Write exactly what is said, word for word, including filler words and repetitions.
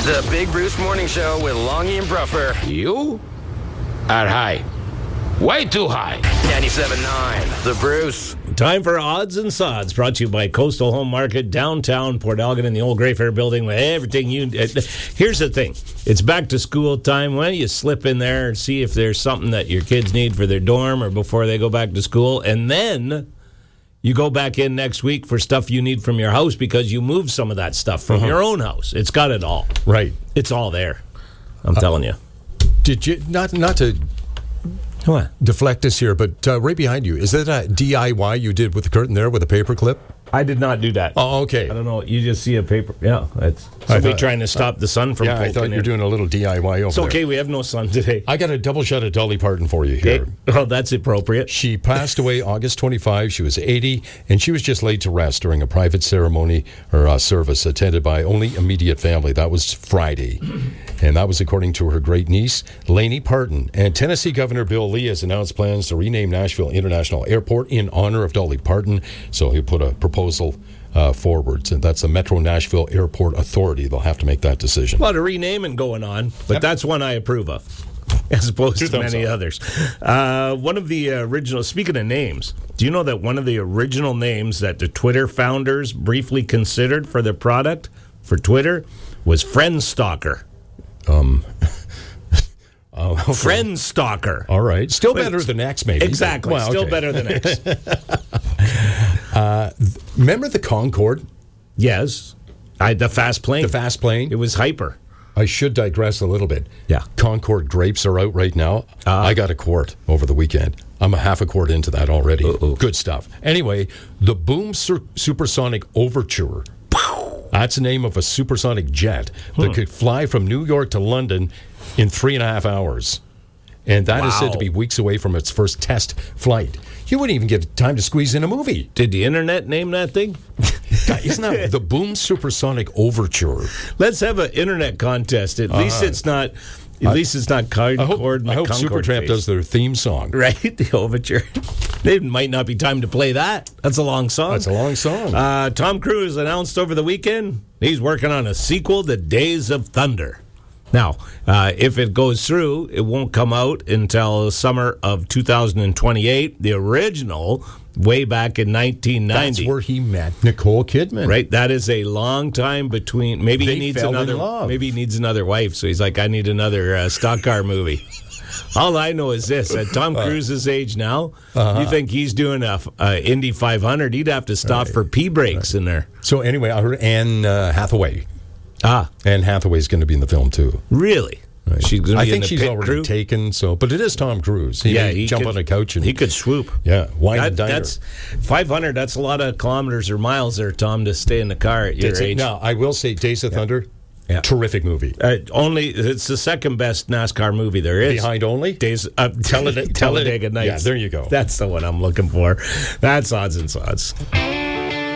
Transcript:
The Big Bruce Morning Show with Longy and Bruffer. You are high. Way too high. ninety-seven point nine. The Bruce. Time for Odds and Sods, brought to you by Coastal Home Market, downtown Port Elgin in the old Greyfair building with everything you... Uh, here's the thing. It's back to school time. Why don't you slip in there and see if there's something that your kids need for their dorm or before they go back to school, and then you go back in next week for stuff you need from your house because you moved some of that stuff from uh-huh. your own house. It's got it all. Right. It's all there. I'm uh, telling you. Did you... Not, not to... What? Deflect us here, but uh, right behind you, is that a D I Y you did with the curtain there with a paper clip? I did not do that. Oh, okay. I don't know. You just see a paper. Yeah, it's somebody thought, trying to stop the sun from. Yeah, I thought you were doing a little D I Y over It's okay. there. We have no sun today. I got a double shot of Dolly Parton for you here. Okay. Oh, that's appropriate. She passed away August twenty-fifth. She was eighty, and she was just laid to rest during a private ceremony or uh, service attended by only immediate family. That was Friday, and that was according to her great niece, Lainey Parton. And Tennessee Governor Bill Lee has announced plans to rename Nashville International Airport in honor of Dolly Parton. So he put a proposal Uh, forwards, and that's the Metro Nashville Airport Authority. They'll have to make that decision. A lot of renaming going on, but yep. that's one I approve of, as opposed Two to many up. others. Uh, one of the original, speaking of names, do you know that one of the original names that the Twitter founders briefly considered for their product, for Twitter, was Friend Stalker? Um... Oh, okay. Friend Stalker. All right. Still better but, than X, maybe. Exactly. Well, Still okay. better than X. uh, remember the Concorde? Yes. I, the fast plane. The fast plane? It was hyper. I should digress a little bit. Yeah. Concorde grapes are out right now. Uh, I got a quart over the weekend. I'm a half a quart into that already. Uh-oh. Good stuff. Anyway, the Boom Sur- Supersonic Overture. That's the name of a supersonic jet that hmm. could fly from New York to London in three and a half hours. And that wow. is said to be weeks away from its first test flight. You wouldn't even get time to squeeze in a movie. Did the internet name that thing? Isn't that the Boom Supersonic Overture? Let's have an internet contest. At uh, least it's not... At I, least it's not Concord. I hope, I hope Supertramp face. does their theme song. Right, the overture. There might not be time to play that. That's a long song. That's a long song. Uh, Tom Cruise announced over the weekend he's working on a sequel to Days of Thunder. Now, uh, if it goes through, it won't come out until summer of two thousand twenty-eight. The original, way back in nineteen ninety. That's where he met Nicole Kidman. Right, that is a long time between. Maybe they he needs fell another. In love. Maybe he needs another wife. So he's like, I need another uh, stock car movie. All I know is this: at Tom Cruise's age now, uh-huh. you think he's doing a, a Indy five hundred? He'd have to stop right. for pee breaks right. in there. So anyway, I heard Anne uh, Hathaway. Ah, Anne Hathaway's going to be in the film too. Really? Right. She's gonna I be think in the she's pit already crew? taken. So, but it is Tom Cruise. He yeah, he jump could, on a couch and he could swoop. Yeah, wine that, and diner. That's five hundred. That's a lot of kilometers or miles there, Tom, to stay in the car at your Days age. Now, I will say, Days of yeah. Thunder. Yeah. Terrific movie. Uh, only it's the second best NASCAR movie there is. Behind only Days uh, Talladega, Talladega Nights. Yeah, there you go. That's the one I'm looking for. That's Odds and Sods.